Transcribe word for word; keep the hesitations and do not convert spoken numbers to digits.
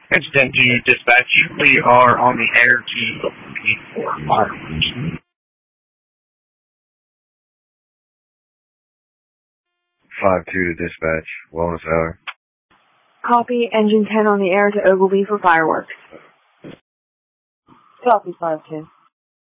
Incident to dispatch. We are on the air to for fireworks. five two to dispatch. Wellness hour. Copy. Engine ten on the air to Ogilvy for fireworks. Copy five two.